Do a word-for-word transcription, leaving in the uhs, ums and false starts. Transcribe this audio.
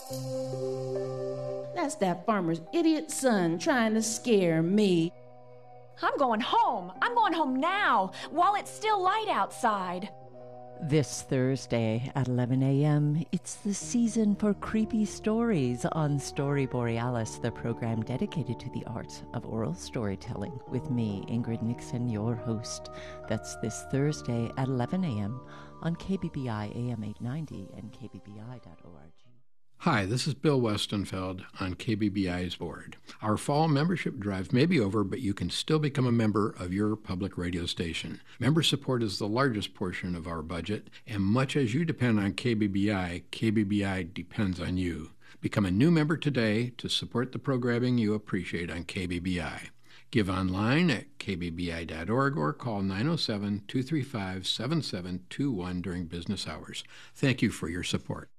That's that farmer's idiot son trying to scare me. I'm going home. I'm going home now, while it's still light outside. This Thursday at eleven a.m., it's the season for creepy stories on Story Borealis, the program dedicated to the art of oral storytelling, with me, Ingrid Nixon, your host. That's this Thursday at eleven a.m. on K B B I A M eight ninety and K B B I dot org. Hi, this is Bill Westenfeld on K B B I's board. Our fall membership drive may be over, but you can still become a member of your public radio station. Member support is the largest portion of our budget, and much as you depend on K B B I, K B B I depends on you. Become a new member today to support the programming you appreciate on K B B I. Give online at K B B I dot org or call nine oh seven, two three five, seven seven two one during business hours. Thank you for your support.